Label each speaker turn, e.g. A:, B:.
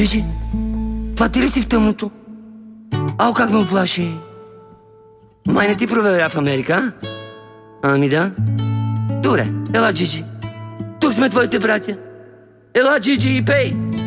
A: Джиджи, това ти ли си в тъмното? Ау, как ме оплаши. Май не ти проверя в Америка, а? Ами да. Добре, ела, Джиджи. Тук сме твоите братя. Ела, Джиджи, и пей.